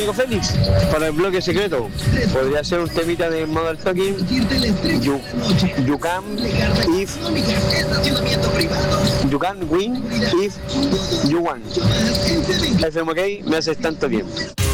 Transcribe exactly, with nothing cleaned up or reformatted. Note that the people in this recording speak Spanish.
amigo Félix, para el bloque secreto, podría ser un temita de Modern Talking. You, you can if you can win if you want. F M K, me haces tanto bien.